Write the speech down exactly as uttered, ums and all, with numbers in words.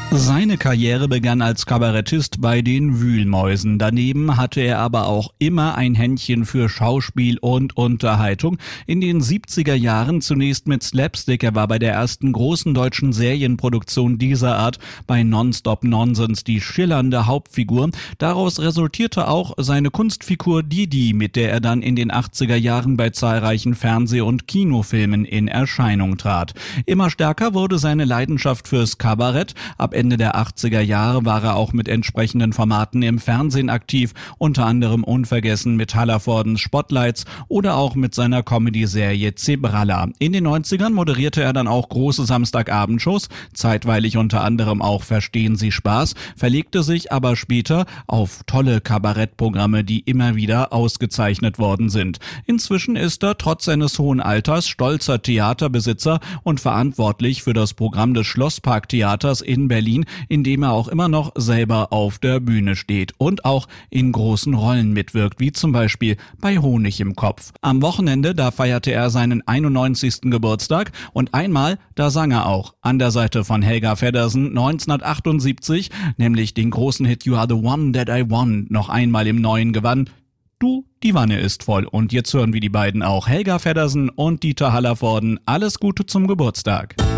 Seine Karriere begann als Kabarettist bei den Wühlmäusen. Daneben hatte er aber auch immer ein Händchen für Schauspiel und Unterhaltung. In den siebziger Jahren zunächst mit Slapstick. Er war bei der ersten großen deutschen Serienproduktion dieser Art bei Nonstop Nonsense die schillernde Hauptfigur. Daraus resultierte auch seine Kunstfigur Didi, mit der er dann in den achtziger Jahren bei zahlreichen Fernseh- und Kinofilmen in Erscheinung trat. Immer stärker wurde seine Leidenschaft fürs Kabarett. Ab Ende der achtziger Jahre war er auch mit entsprechenden Formaten im Fernsehen aktiv, unter anderem unvergessen mit Hallervordens Spotlights oder auch mit seiner Comedy-Serie Zebralla. In den neunzigern moderierte er dann auch große Samstagabendshows, zeitweilig unter anderem auch Verstehen Sie Spaß, verlegte sich aber später auf tolle Kabarettprogramme, die immer wieder ausgezeichnet worden sind. Inzwischen ist er trotz seines hohen Alters stolzer Theaterbesitzer und verantwortlich für das Programm des Schlossparktheaters in Berlin, in dem er auch immer noch selber auf der Bühne steht und auch in großen Rollen mitwirkt, wie zum Beispiel bei Honig im Kopf. Am Wochenende, da feierte er seinen einundneunzigsten Geburtstag und einmal, da sang er auch an der Seite von Helga Feddersen neunzehnhundertachtundsiebzig, nämlich den großen Hit You Are the One That I Want, noch einmal im Neuen gewann. Du, die Wanne ist voll. Und jetzt hören wir die beiden auch, Helga Feddersen und Dieter Hallervorden. Alles Gute zum Geburtstag.